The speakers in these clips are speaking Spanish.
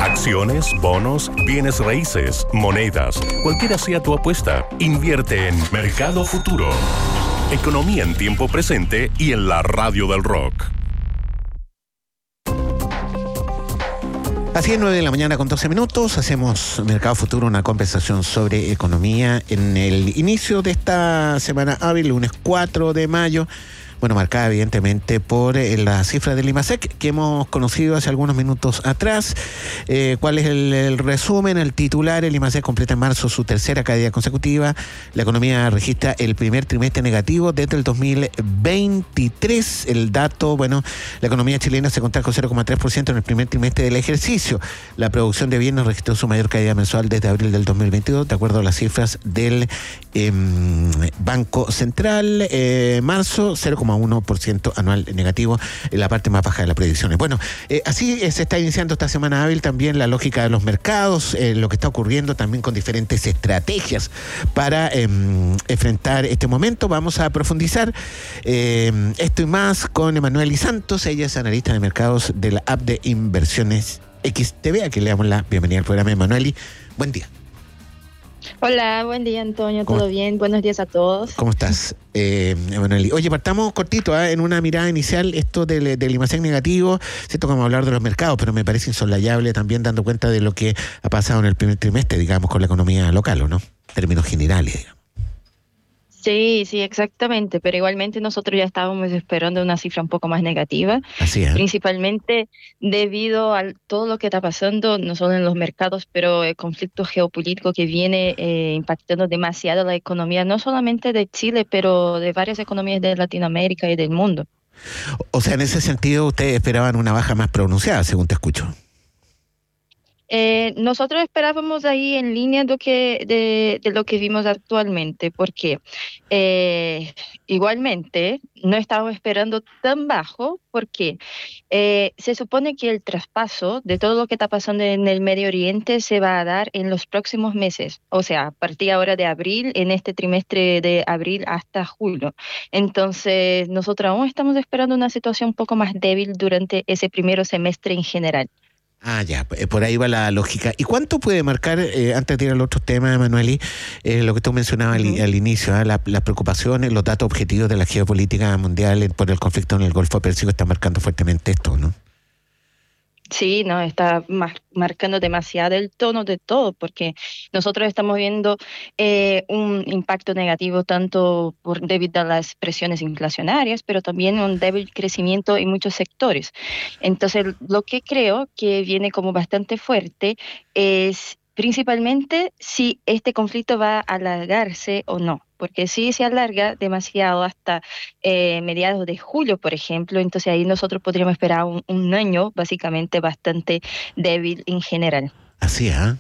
Acciones, bonos, bienes raíces, monedas, cualquiera sea tu apuesta, invierte en Mercado Futuro. Economía en tiempo presente y en la radio del rock. Así es, 9 de la mañana con 12 minutos, hacemos Mercado Futuro, una conversación sobre economía en el inicio de esta semana hábil, lunes 4 de mayo. Bueno, marcada evidentemente por la cifra del IMASEC que hemos conocido hace algunos minutos atrás. ¿Cuál es el resumen? El titular: el IMASEC completa en marzo su tercera caída consecutiva. La economía registra el primer trimestre negativo desde el 2023. El dato, bueno, la economía chilena se contrajo 0,3% en el primer trimestre del ejercicio. La producción de bienes registró su mayor caída mensual desde abril del 2022, de acuerdo a las cifras del Banco Central. Marzo, 0,1% anual negativo, en la parte más baja de las predicciones. Bueno, así se está iniciando esta semana hábil también la lógica de los mercados, lo que está ocurriendo también con diferentes estrategias para enfrentar este momento. Vamos a profundizar esto y más con Emanuely Santos. Ella es analista de mercados de la app de inversiones XTB. Aquí le damos la bienvenida al programa. Emanuely, buen día. Hola, buen día, Antonio, ¿todo bien? Buenos días a todos. ¿Cómo estás, Emanuely? Oye, partamos cortito, en una mirada inicial, esto del IMASEC negativo. Siento que vamos a hablar de los mercados, pero me parece insoslayable también dando cuenta de lo que ha pasado en el primer trimestre, digamos, con la economía local, ¿o no? En términos generales, digamos. Sí, exactamente, pero igualmente nosotros ya estábamos esperando una cifra un poco más negativa, principalmente debido a todo lo que está pasando, no solo en los mercados, pero el conflicto geopolítico que viene impactando demasiado la economía, no solamente de Chile, pero de varias economías de Latinoamérica y del mundo. O sea, en ese sentido, ustedes esperaban una baja más pronunciada, según te escucho. Nosotros esperábamos ahí en línea de lo que vimos actualmente, porque igualmente no estábamos esperando tan bajo, porque se supone que el traspaso de todo lo que está pasando en el Medio Oriente se va a dar en los próximos meses, o sea, a partir ahora de abril, en este trimestre de abril hasta julio. Entonces, nosotros aún estamos esperando una situación un poco más débil durante ese primer semestre en general. Ah, ya, por ahí va la lógica. ¿Y cuánto puede marcar, antes de ir al otro tema, Emanuely, lo que tú mencionabas al inicio, las preocupaciones, los datos objetivos de la geopolítica mundial por el conflicto en el Golfo Pérsico están marcando fuertemente esto, ¿no? Sí, no, está marcando demasiado el tono de todo, porque nosotros estamos viendo un impacto negativo tanto debido a las presiones inflacionarias, pero también un débil crecimiento en muchos sectores. Entonces, lo que creo que viene como bastante fuerte es principalmente si este conflicto va a alargarse o no. Porque si se alarga demasiado hasta mediados de julio, por ejemplo, entonces ahí nosotros podríamos esperar un año básicamente bastante débil en general. Así, ¿ah?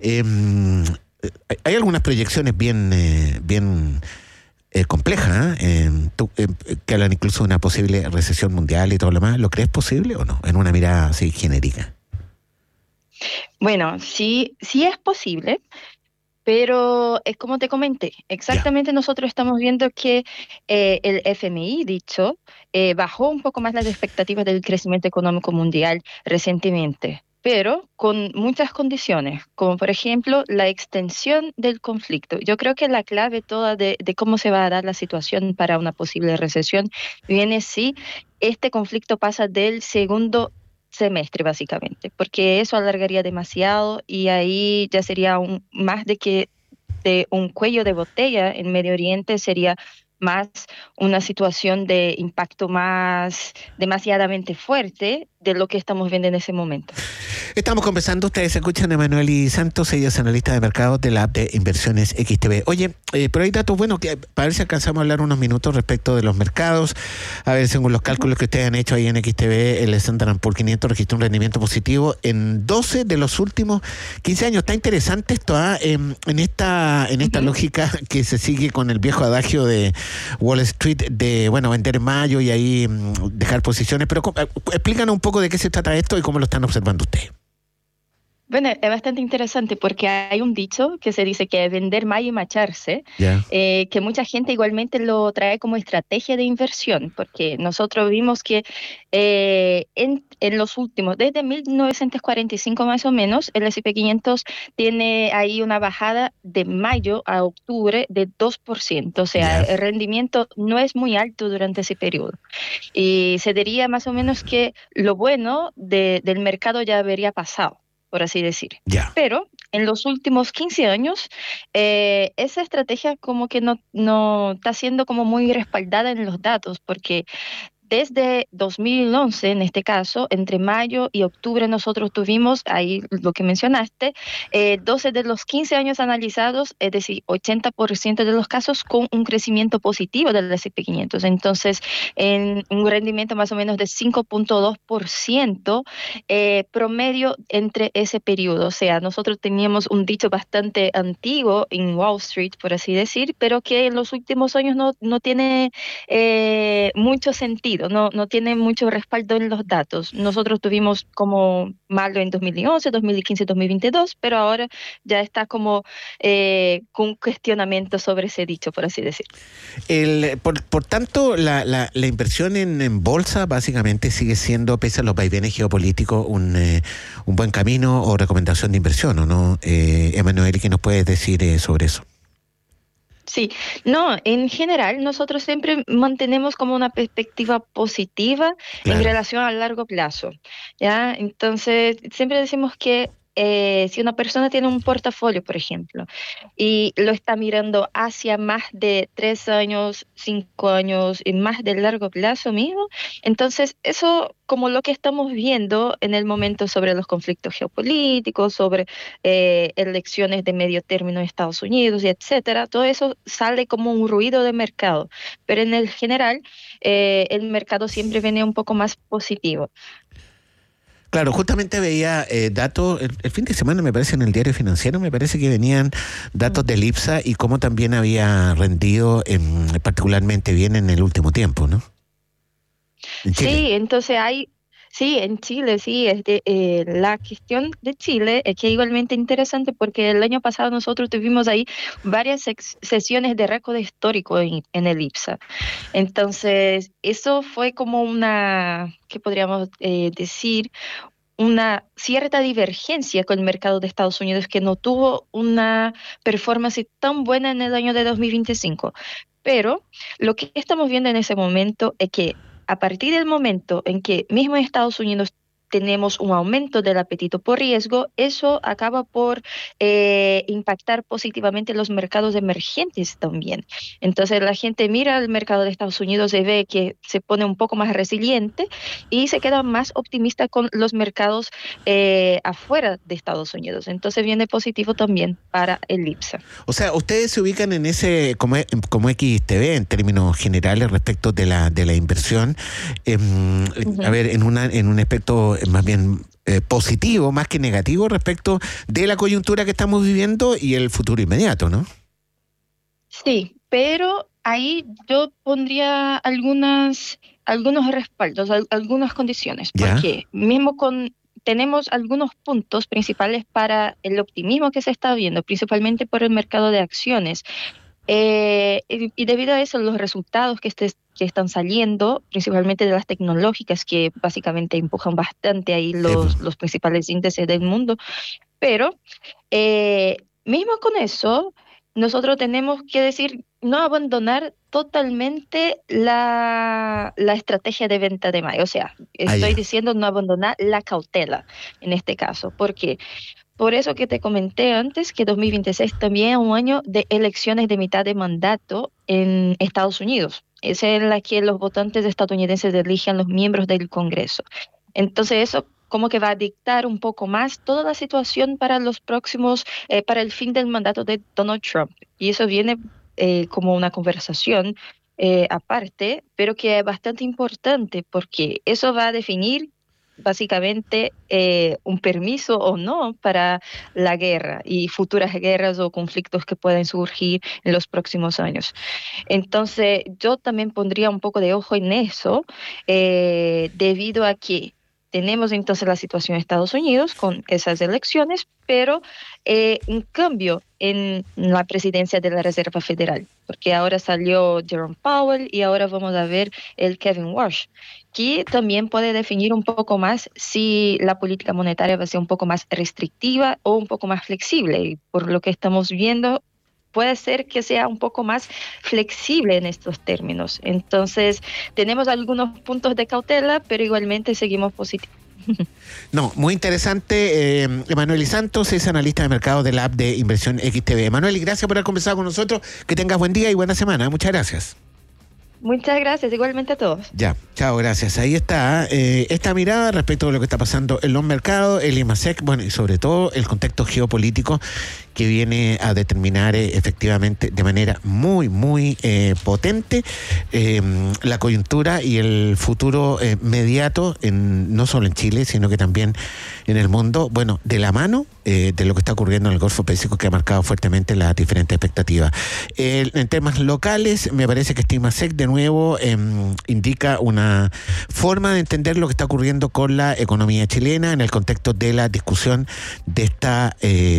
Hay algunas proyecciones bien complejas, que hablan incluso de una posible recesión mundial y todo lo demás. ¿Lo crees posible o no? En una mirada así genérica. Bueno, sí es posible. Pero es como te comenté, exactamente nosotros estamos viendo que el FMI, bajó un poco más las expectativas del crecimiento económico mundial recientemente, pero con muchas condiciones, como por ejemplo la extensión del conflicto. Yo creo que la clave toda de cómo se va a dar la situación para una posible recesión viene si este conflicto pasa del segundo semestre básicamente, porque eso alargaría demasiado y ahí ya sería más de un cuello de botella en Medio Oriente, sería más una situación de impacto más demasiadamente fuerte de lo que estamos viendo en ese momento. Estamos conversando, ustedes escuchan a Emanuely Santos, ella es analista de mercados de la app de inversiones XTB. Oye, pero hay datos buenos que para ver si alcanzamos a hablar unos minutos respecto de los mercados. A ver, según los cálculos que ustedes han hecho ahí en XTB, el Standard & Poor's 500 registró un rendimiento positivo en 12 de los últimos 15 años. Está interesante esto, en esta lógica que se sigue con el viejo adagio de Wall Street de, vender en mayo y ahí dejar posiciones. Pero explícanos un poco de qué se trata esto y cómo lo están observando ustedes. Bueno, es bastante interesante porque hay un dicho que se dice que vender más y macharse, Ya. que mucha gente igualmente lo trae como estrategia de inversión, porque nosotros vimos que en los últimos, desde 1945 más o menos, el S&P 500 tiene ahí una bajada de mayo a octubre de 2%, o sea, Ya. el rendimiento no es muy alto durante ese periodo. Y se diría más o menos que lo bueno del mercado ya habría pasado, por así decir. Ya. Pero en los últimos 15 años, esa estrategia como que no está siendo como muy respaldada en los datos, porque desde 2011, en este caso, entre mayo y octubre nosotros tuvimos, ahí lo que mencionaste, 12 de los 15 años analizados, es decir, 80% de los casos con un crecimiento positivo del S&P 500. Entonces, en un rendimiento más o menos de 5.2% promedio entre ese periodo. O sea, nosotros teníamos un dicho bastante antiguo en Wall Street, por así decir, pero que en los últimos años no tiene mucho sentido, no tiene mucho respaldo en los datos. Nosotros tuvimos como malo en 2011, 2015, 2022, pero ahora ya está como con cuestionamiento sobre ese dicho, por así decir. Por tanto, la inversión en bolsa básicamente sigue siendo, pese a los vaivenes geopolíticos, un buen camino o recomendación de inversión, ¿o no? Emanuel, ¿qué nos puedes decir sobre eso? Sí, no, en general nosotros siempre mantenemos como una perspectiva positiva en Claro. relación a largo plazo, ¿ya? Entonces, siempre decimos que si una persona tiene un portafolio, por ejemplo, y lo está mirando hacia más de 3 años, 5 años y más de largo plazo mismo, entonces eso como lo que estamos viendo en el momento sobre los conflictos geopolíticos, sobre elecciones de medio término en Estados Unidos y etcétera, todo eso sale como un ruido de mercado, pero en el general el mercado siempre viene un poco más positivo. Claro, justamente veía datos, el fin de semana me parece en el diario financiero, me parece que venían datos del IPSA y cómo también había rendido particularmente bien en el último tiempo, ¿no? En Chile. Sí, entonces sí, en Chile, sí, la cuestión de Chile es que igualmente interesante porque el año pasado nosotros tuvimos ahí varias sesiones de récord histórico en el IPSA. Entonces, eso fue como ¿qué podríamos decir? Una cierta divergencia con el mercado de Estados Unidos que no tuvo una performance tan buena en el año de 2025. Pero lo que estamos viendo en ese momento es que a partir del momento en que mismo en Estados Unidos tenemos un aumento del apetito por riesgo, eso acaba por impactar positivamente los mercados emergentes también. Entonces la gente mira al mercado de Estados Unidos y ve que se pone un poco más resiliente y se queda más optimista con los mercados afuera de Estados Unidos. Entonces viene positivo también para el IPSA. O sea, ustedes se ubican en ese, como XTB en términos generales respecto de la inversión, a Ujú. ver, en un aspecto más bien positivo, más que negativo respecto de la coyuntura que estamos viviendo y el futuro inmediato, ¿no? Sí, pero ahí yo pondría algunos respaldos, algunas condiciones, Ya, porque mismo tenemos algunos puntos principales para el optimismo que se está viendo, principalmente por el mercado de acciones. Y debido a eso, los resultados que están saliendo, principalmente de las tecnológicas, que básicamente empujan bastante ahí sí, pues. los principales índices del mundo, pero eh, mismo con eso, nosotros tenemos que decir, no abandonar totalmente la estrategia de venta de mayo. O sea, Ah, estoy ya. diciendo no abandonar la cautela en este caso. ¿Por qué? Por eso que te comenté antes que 2026 también es un año de elecciones de mitad de mandato en Estados Unidos. Es en la que los votantes estadounidenses eligen los miembros del Congreso. Entonces eso como que va a dictar un poco más toda la situación para los próximos, para el fin del mandato de Donald Trump. Y eso viene como una conversación aparte, pero que es bastante importante porque eso va a definir básicamente un permiso o no para la guerra y futuras guerras o conflictos que pueden surgir en los próximos años. Entonces, yo también pondría un poco de ojo en eso, debido a que Tenemos entonces la situación en Estados Unidos con esas elecciones, pero un cambio en la presidencia de la Reserva Federal, porque ahora salió Jerome Powell y ahora vamos a ver el Kevin Warsh, que también puede definir un poco más si la política monetaria va a ser un poco más restrictiva o un poco más flexible. Y por lo que estamos viendo, puede ser que sea un poco más flexible en estos términos. Entonces, tenemos algunos puntos de cautela, pero igualmente seguimos positivos. No, muy interesante. Emanuel Santos es analista de mercado de la app de inversión XTB. Emanuel, gracias por haber conversado con nosotros. Que tengas buen día y buena semana. Muchas gracias. Muchas gracias, igualmente a todos. Ya, chao, gracias. Ahí está esta mirada respecto de lo que está pasando en los mercados, el IMASEC, bueno, y sobre todo el contexto geopolítico que viene a determinar efectivamente de manera muy, muy potente la coyuntura y el futuro mediato, no solo en Chile, sino que también en el mundo, bueno, de la mano de lo que está ocurriendo en el Golfo Pérsico, que ha marcado fuertemente las diferentes expectativas. En temas locales, me parece que este IMASEC de nuevo indica una forma de entender lo que está ocurriendo con la economía chilena en el contexto de la discusión de esta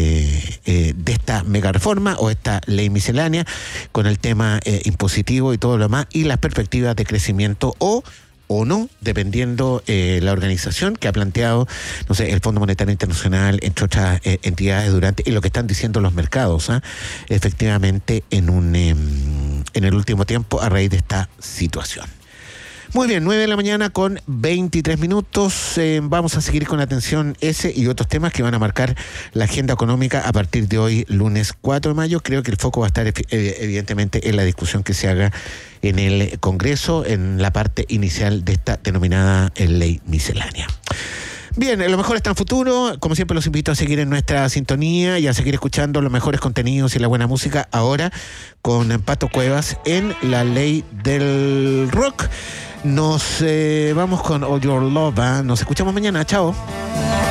mega reforma o esta ley miscelánea, con el tema impositivo y todo lo demás, y las perspectivas de crecimiento o no, dependiendo la organización que ha planteado, no sé, el Fondo Monetario Internacional, entre otras entidades durante, y lo que están diciendo los mercados, efectivamente en el último tiempo a raíz de esta situación. Muy bien, 9 de la mañana con 23 minutos. Vamos a seguir con atención ese y otros temas que van a marcar la agenda económica a partir de hoy, lunes 4 de mayo. Creo que el foco va a estar evidentemente en la discusión que se haga en el Congreso, en la parte inicial de esta denominada ley miscelánea. Bien, lo mejor está en futuro. Como siempre, los invito a seguir en nuestra sintonía y a seguir escuchando los mejores contenidos y la buena música ahora con Pato Cuevas en La Ley del Rock. Nos vamos con All Your Love. Nos escuchamos mañana. Chao.